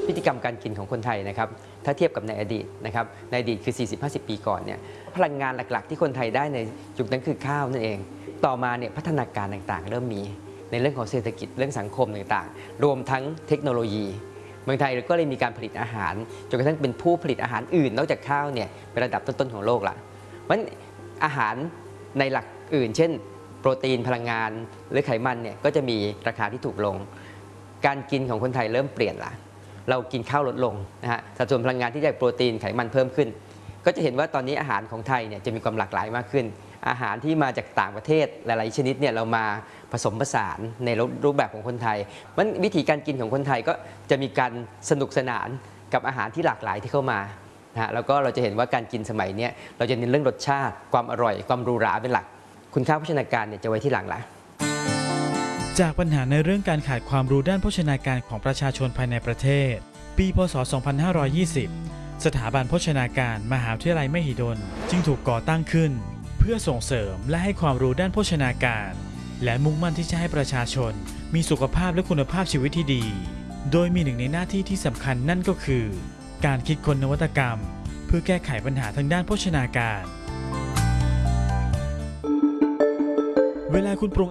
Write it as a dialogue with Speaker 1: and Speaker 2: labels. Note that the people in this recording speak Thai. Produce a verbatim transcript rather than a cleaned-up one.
Speaker 1: พฤติกรรมการกินของคนไทยนะครับถ้าเทียบกับในอดีตนะครับในอดีตคือ สี่สิบถึงห้าสิบ ปีก่อนเนี่ยพลังงานหลักๆที่คนไทยได้ในยุคนั้นคือข้าวนั่นเองต่อมาเนี่ยพัฒนาการต่างๆเริ่มมีในเรื่องของเศรษฐกิจเรื่องสังคมต่างๆรวมทั้งเทคโนโลยีเมืองไทยก็เลยมีการผลิตอาหารจนกระทั่งเป็นผู้ผลิตอาหารอื่นนอกจากข้าวเนี่ยเป็นระดับต้นๆของโลกละเพราะฉะนั้นอาหารในหลักอื่นเช่นโปรตีนพลังงานหรือไขมันเนี่ยก็จะมีราคาที่ถูกลงการกินของคนไทยเริ่มเปลี่ยนละเรากินข้าวลดลงนะฮะสัดส่วนพลังงานที่ได้โปรตีนไขมันเพิ่มขึ้นก็จะเห็นว่าตอนนี้อาหารของไทยเนี่ยจะมีความหลากหลายมากขึ้นอาหารที่มาจากต่างประเทศหลายๆชนิดเนี่ยเรามาผสมผสานในรูปแบบของคนไทยมันวิธีการกินของคนไทยก็จะมีการสนุกสนานกับอาหารที่หลากหลายที่เข้ามานะฮะแล้วก็เราจะเห็นว่าการกินสมัยนี้เราจะเน้นเรื่องรสชาติความอร่อยความหรูหราเป็นหลักคุณค่าโภชนาการเนี่ยจะไว้ที่หลังละ
Speaker 2: จากปัญหาในเรื่องการขาดความรู้ด้านโภชนาการของประชาชนภายในประเทศปีพ.ศ. สองพันห้าร้อยยี่สิบสถาบันโภชนาการมหาวิทยาลัยมหิดลจึงถูกก่อตั้งขึ้นเพื่อส่งเสริมและให้ความรู้ด้านโภชนาการและมุ่งมั่นที่จะให้ประชาชนมีสุขภาพและคุณภาพชีวิตที่ดีโดยมีหนึ่งในหน้าที่ที่สำคัญนั่นก็คือการคิดค้นนวัตกรรมเพื่อแก้ไขปัญหาทางด้านโภชนาการเวลาคุณปรุง